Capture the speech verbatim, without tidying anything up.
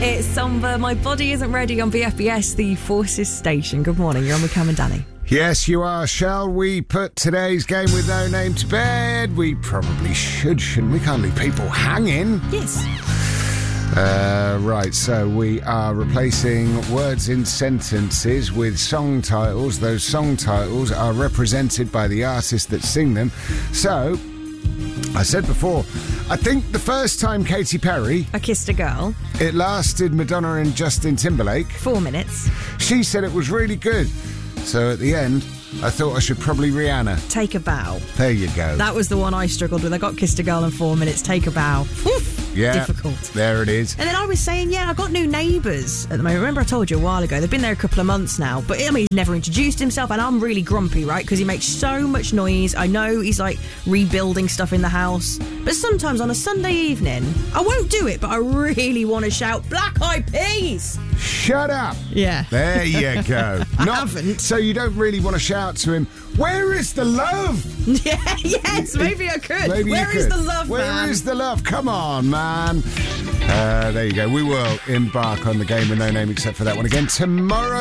It's Somber. My body isn't ready on B F B S, the Forces station. Good morning. You're on with Cam and Danny. Yes, you are. Shall we put today's game with no name to bed? We probably should, shouldn't we? Can't leave people hanging. Yes. Uh, right, so we are replacing words in sentences with song titles. Those song titles are represented by the artists that sing them. So, I said before, I think the first time Katy Perry... I kissed a girl. It lasted Madonna and Justin Timberlake. Four minutes. She said it was really good. So at the end, I thought I should probably Rihanna. Take a bow. There you go. That was the one I struggled with. I got kissed a girl in four minutes. Take a bow. Oof. Yeah. Difficult. There it is. And then I was saying, yeah, I've got new neighbours at the moment. Remember I told you a while ago, they've been there a couple of months now. But I mean, he's never introduced himself and I'm really grumpy, right? Because he makes so much noise. I know he's like rebuilding stuff in the house. But sometimes on a Sunday evening, I won't do it, but I really want to shout, Black Eyed Peas! Shut up. Yeah. There you go. I Not, haven't. So you don't really want to shout to him, where is the love? Yeah, yes, maybe I could. Maybe Where you is could. the love, Where man? Where is the love? Come on, man. Uh, there you go. We will embark on the game with no name except for that one again tomorrow.